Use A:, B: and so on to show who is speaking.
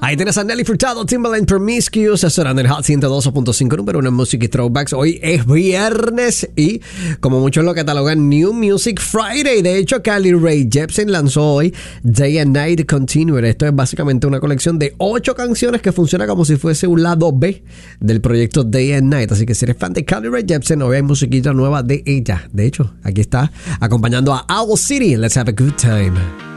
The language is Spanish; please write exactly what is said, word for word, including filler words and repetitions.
A: Ahí tienes a Nelly Furtado, Timbaland, Promiscuous, sonando en el Hot ciento dos punto cinco, número uno en Music y Throwbacks. Hoy es viernes y, como muchos lo catalogan, New Music Friday. De hecho, Carly Rae Jepsen lanzó hoy Day and Night Continuer. Esto es básicamente una colección de ocho canciones que funciona como si fuese un lado B del proyecto Day and Night. Así que si eres fan de Carly Rae Jepsen, hoy hay musiquita nueva de ella. De hecho, aquí está acompañando a Owl City. Let's have a good time.